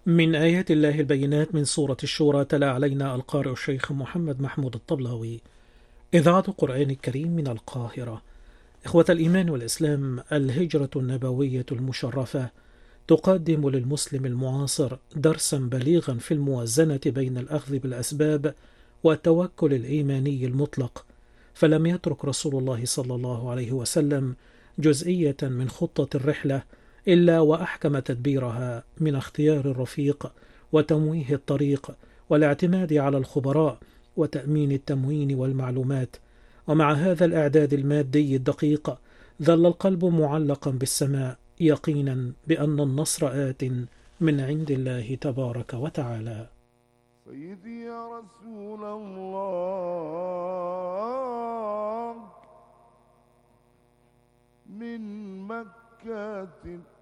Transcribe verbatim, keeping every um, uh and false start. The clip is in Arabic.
من آيات الله البينات من سورة الشورى تلا علينا القارئ الشيخ محمد محمود الطبلاوي. إذاعة القرآن الكريم من القاهرة. إخوة الإيمان والإسلام، الهجرة النبوية المشرفة تقدم للمسلم المعاصر درسا بليغا في الموازنة بين الأخذ بالأسباب والتوكل الإيماني المطلق، فلم يترك رسول الله صلى الله عليه وسلم جزئية من خطة الرحلة إلا وأحكم تدبيرها من اختيار الرفيق وتمويه الطريق والاعتماد على الخبراء وتأمين التموين والمعلومات. ومع هذا الإعداد المادي الدقيق ظل القلب معلقا بالسماء يقينا بأن النصر آت من عند الله تبارك وتعالى. سيدي يا رسول الله من مكة